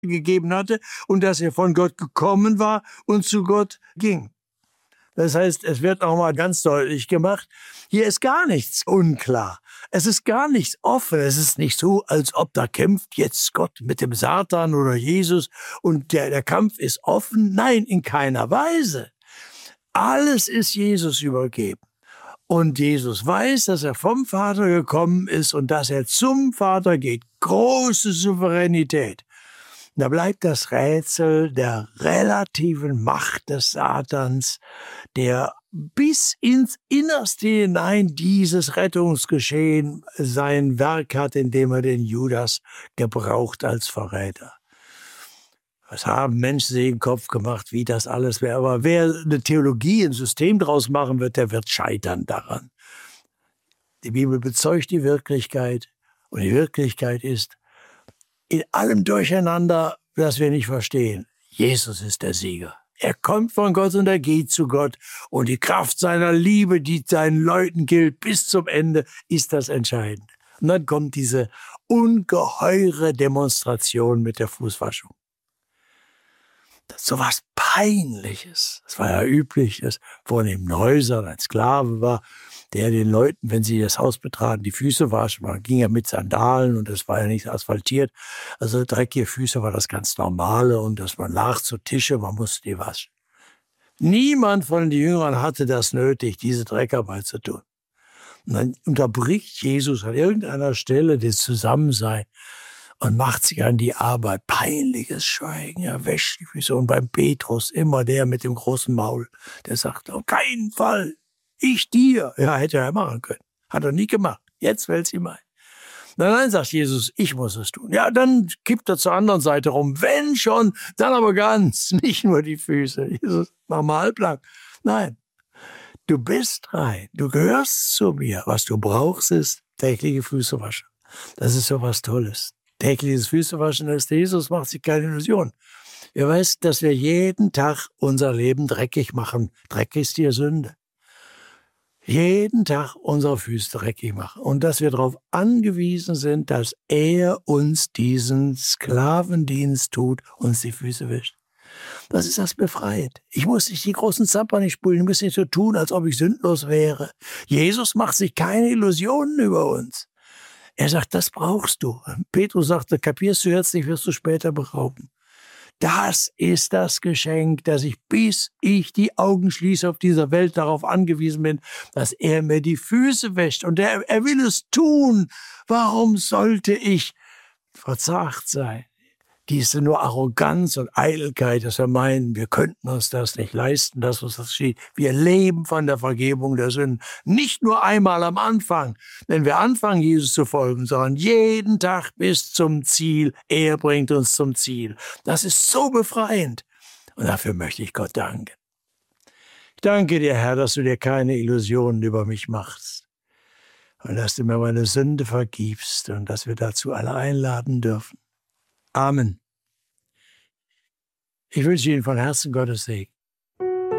gegeben hatte und dass er von Gott gekommen war und zu Gott ging. Das heißt, es wird nochmal ganz deutlich gemacht, hier ist gar nichts unklar. Es ist gar nichts offen. Es ist nicht so, als ob da kämpft jetzt Gott mit dem Satan oder Jesus und der Kampf ist offen. Nein, in keiner Weise. Alles ist Jesus übergeben. Und Jesus weiß, dass er vom Vater gekommen ist und dass er zum Vater geht. Große Souveränität. Da bleibt das Rätsel der relativen Macht des Satans, der bis ins Innerste hinein dieses Rettungsgeschehen sein Werk hat, indem er den Judas gebraucht als Verräter. Was haben Menschen sich in den Kopf gemacht, wie das alles wäre. Aber wer eine Theologie, ein System draus machen wird, der wird scheitern daran. Die Bibel bezeugt die Wirklichkeit. Und die Wirklichkeit ist, in allem Durcheinander, das wir nicht verstehen, Jesus ist der Sieger. Er kommt von Gott und er geht zu Gott. Und die Kraft seiner Liebe, die seinen Leuten gilt bis zum Ende, ist das Entscheidende. Und dann kommt diese ungeheure Demonstration mit der Fußwaschung. Das ist so was Peinliches. Das war ja üblich, dass vor den Häusern ein Sklave war, der den Leuten, wenn sie das Haus betraten, die Füße waschen. Man ging ja mit Sandalen und das war ja nicht asphaltiert. Also dreckige Füße war das ganz Normale und dass man lag zu Tische, man musste die waschen. Niemand von den Jüngern hatte das nötig, diese Dreckarbeit zu tun. Und dann unterbricht Jesus an irgendeiner Stelle das Zusammensein und macht sich an die Arbeit. Peinliches Schweigen, er wäscht die Füße. Und beim Petrus immer der mit dem großen Maul, der sagt, auf keinen Fall. Ich dir. Ja, hätte er machen können. Hat er nie gemacht. Jetzt fällt's ihm ein. Nein, sagt Jesus, ich muss es tun. Ja, dann kippt er zur anderen Seite rum. Wenn schon, dann aber ganz. Nicht nur die Füße. Jesus, mach mal halblang. Nein, du bist rein. Du gehörst zu mir. Was du brauchst, ist tägliche Füße waschen. Das ist so was Tolles. Tägliches Füße waschen, das Jesus macht sich keine Illusion. Er weiß, dass wir jeden Tag unser Leben dreckig machen. Dreck ist die Sünde. Jeden Tag unsere Füße dreckig machen. Und dass wir darauf angewiesen sind, dass er uns diesen Sklavendienst tut, uns die Füße wäscht. Das ist das befreit. Ich muss nicht die großen Zapper nicht spulen. Ich muss nicht so tun, als ob ich sündlos wäre. Jesus macht sich keine Illusionen über uns. Er sagt, das brauchst du. Petrus sagte, kapierst du jetzt nicht, wirst du später berauben. Das ist das Geschenk, dass ich, bis ich die Augen schließe auf dieser Welt, darauf angewiesen bin, dass er mir die Füße wäscht. Und er will es tun. Warum sollte ich verzagt sein? Diese nur Arroganz und Eitelkeit, dass wir meinen, wir könnten uns das nicht leisten, dass uns das geschieht. Wir leben von der Vergebung der Sünden. Nicht nur einmal am Anfang, wenn wir anfangen, Jesus zu folgen, sondern jeden Tag bis zum Ziel. Er bringt uns zum Ziel. Das ist so befreiend. Und dafür möchte ich Gott danken. Ich danke dir, Herr, dass du dir keine Illusionen über mich machst. Und dass du mir meine Sünde vergibst und dass wir dazu alle einladen dürfen. Amen. Ich wünsche Ihnen von Herzen Gottes Segen.